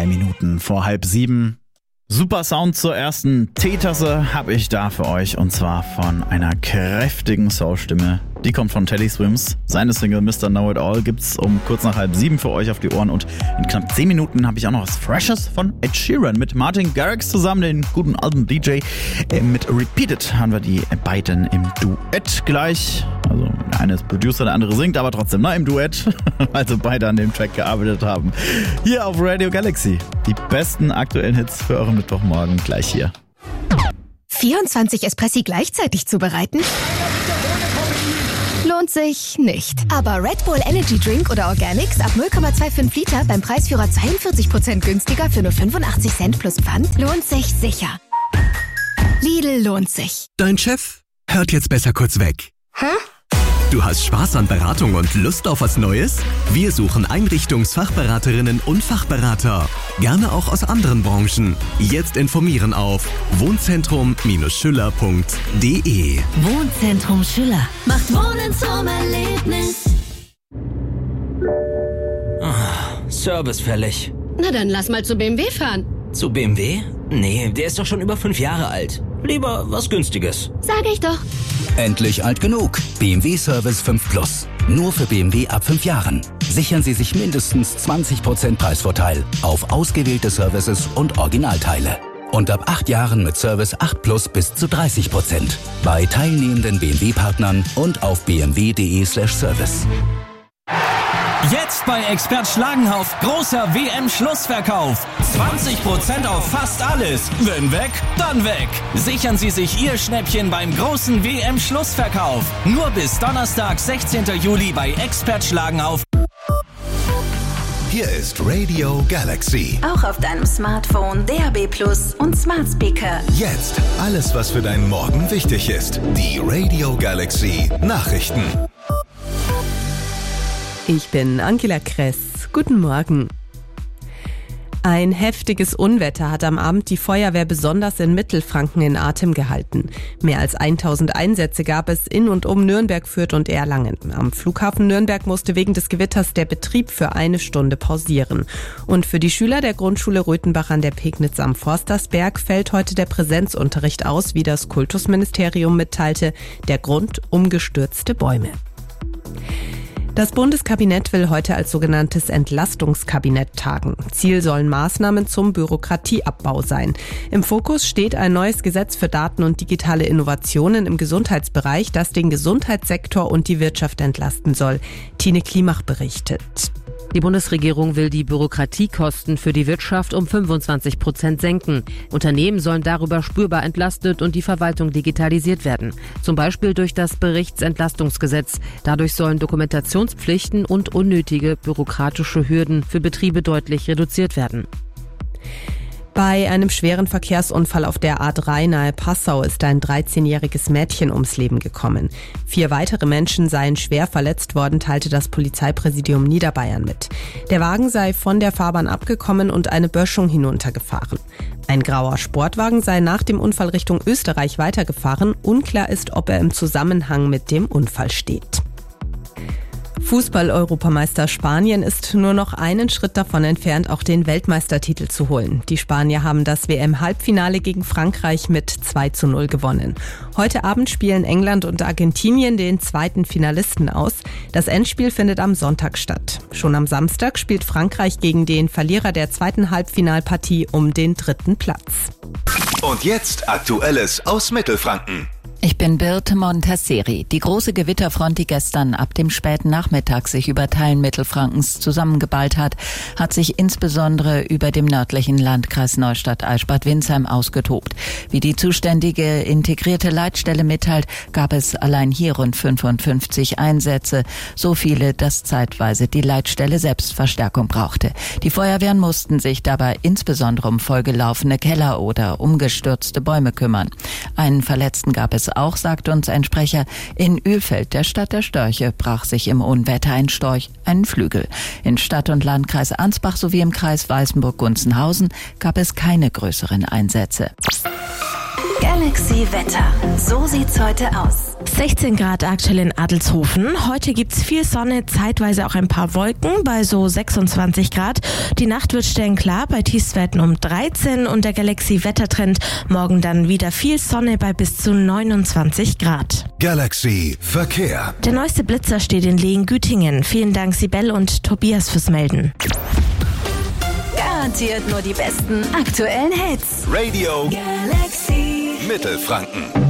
Minuten vor 6:30. Super Sound zur ersten Teetasse habe ich da für euch, und zwar von einer kräftigen Soul-Stimme. Die kommt von Teddy Swims. Seine Single Mr. Know It All gibt's um kurz nach 6:30 für euch auf die Ohren, und in knapp 10 Minuten habe ich auch noch was Freshes von Ed Sheeran mit Martin Garrix zusammen, den guten alten DJ. Mit Repeated haben wir die beiden im Duett gleich. Also der eine ist Producer, der andere singt, aber trotzdem im Duett, also beide an dem Track gearbeitet haben. Hier auf Radio Galaxy. Die besten aktuellen Hits für euren Mittwochmorgen gleich hier. 24 Espressi gleichzeitig zubereiten? Lohnt sich nicht. Aber Red Bull Energy Drink oder Organics ab 0,25 Liter beim Preisführer 42% günstiger für nur 85 Cent plus Pfand lohnt sich sicher. Lidl lohnt sich. Dein Chef hört jetzt besser kurz weg. Hä? Du hast Spaß an Beratung und Lust auf was Neues? Wir suchen Einrichtungsfachberaterinnen und Fachberater. Gerne auch aus anderen Branchen. Jetzt informieren auf wohnzentrum-schüller.de. Wohnzentrum Schüller macht Wohnen zum Erlebnis. Service fällig. Na dann lass mal zu BMW fahren. Zu BMW? Nee, der ist doch schon über 5 Jahre alt. Lieber was Günstiges. Sag ich doch. Endlich alt genug. BMW Service 5 Plus. Nur für BMW ab 5 Jahren. Sichern Sie sich mindestens 20% Preisvorteil auf ausgewählte Services und Originalteile. Und ab 8 Jahren mit Service 8 Plus bis zu 30%. Bei teilnehmenden BMW-Partnern und auf bmw.de/service. Jetzt bei Expert Schlagenhauf großer WM-Schlussverkauf. 20% auf fast alles. Wenn weg, dann weg. Sichern Sie sich Ihr Schnäppchen beim großen WM-Schlussverkauf. Nur bis Donnerstag, 16. Juli bei Expert Schlagenhauf. Hier ist Radio Galaxy. Auch auf deinem Smartphone, DAB+ und Smart Speaker. Jetzt alles, was für deinen Morgen wichtig ist. Die Radio Galaxy Nachrichten. Ich bin Angela Kress. Guten Morgen. Ein heftiges Unwetter hat am Abend die Feuerwehr besonders in Mittelfranken in Atem gehalten. Mehr als 1000 Einsätze gab es in und um Nürnberg, Fürth und Erlangen. Am Flughafen Nürnberg musste wegen des Gewitters der Betrieb für 1 Stunde pausieren. Und für die Schüler der Grundschule Röthenbach an der Pegnitz am Forstersberg fällt heute der Präsenzunterricht aus, wie das Kultusministerium mitteilte. Der Grund: umgestürzte Bäume. Das Bundeskabinett will heute als sogenanntes Entlastungskabinett tagen. Ziel sollen Maßnahmen zum Bürokratieabbau sein. Im Fokus steht ein neues Gesetz für Daten und digitale Innovationen im Gesundheitsbereich, das den Gesundheitssektor und die Wirtschaft entlasten soll. Tine Klimach berichtet. Die Bundesregierung will die Bürokratiekosten für die Wirtschaft um 25% senken. Unternehmen sollen darüber spürbar entlastet und die Verwaltung digitalisiert werden. Zum Beispiel durch das Berichtsentlastungsgesetz. Dadurch sollen Dokumentationspflichten und unnötige bürokratische Hürden für Betriebe deutlich reduziert werden. Bei einem schweren Verkehrsunfall auf der A3 nahe Passau ist ein 13-jähriges Mädchen ums Leben gekommen. 4 weitere Menschen seien schwer verletzt worden, teilte das Polizeipräsidium Niederbayern mit. Der Wagen sei von der Fahrbahn abgekommen und eine Böschung hinuntergefahren. Ein grauer Sportwagen sei nach dem Unfall Richtung Österreich weitergefahren. Unklar ist, ob er im Zusammenhang mit dem Unfall steht. Fußball-Europameister Spanien ist nur noch einen Schritt davon entfernt, auch den Weltmeistertitel zu holen. Die Spanier haben das WM-Halbfinale gegen Frankreich mit 2:0 gewonnen. Heute Abend spielen England und Argentinien den zweiten Finalisten aus. Das Endspiel findet am Sonntag statt. Schon am Samstag spielt Frankreich gegen den Verlierer der zweiten Halbfinalpartie um den 3. Platz. Und jetzt Aktuelles aus Mittelfranken. Ich bin Birte Montasseri. Die große Gewitterfront, die gestern ab dem späten Nachmittag sich über Teilen Mittelfrankens zusammengeballt hat, hat sich insbesondere über dem nördlichen Landkreis Neustadt-Eichstätt-Winsheim ausgetobt. Wie die zuständige integrierte Leitstelle mitteilt, gab es allein hier rund 55 Einsätze. So viele, dass zeitweise die Leitstelle selbst Verstärkung brauchte. Die Feuerwehren mussten sich dabei insbesondere um vollgelaufene Keller oder umgestürzte Bäume kümmern. Einen Verletzten gab es auch, sagt uns ein Sprecher. In Ölfeld, der Stadt der Störche, brach sich im Unwetter ein Storch einen Flügel. In Stadt- und Landkreis Ansbach sowie im Kreis Weißenburg-Gunzenhausen gab es keine größeren Einsätze. Galaxy Wetter. So sieht's heute aus. 16 Grad aktuell in Adelshofen. Heute gibt's viel Sonne, zeitweise auch ein paar Wolken bei so 26 Grad. Die Nacht wird sternklar bei Tiefstwerten um 13 und der Galaxy Wettertrend morgen dann wieder viel Sonne bei bis zu 29 Grad. Galaxy Verkehr. Der neueste Blitzer steht in Lehen-Gütingen. Vielen Dank Sibel und Tobias fürs Melden. Garantiert nur die besten aktuellen Hits. Radio Galaxy Mittelfranken.